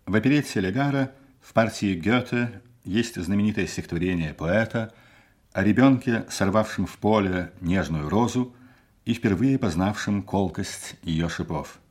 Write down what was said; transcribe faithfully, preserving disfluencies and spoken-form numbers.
В оперетте Легара в партии Гёте есть знаменитое стихотворение поэта о ребенке, сорвавшем в поле нежную розу и впервые познавшем колкость ее шипов.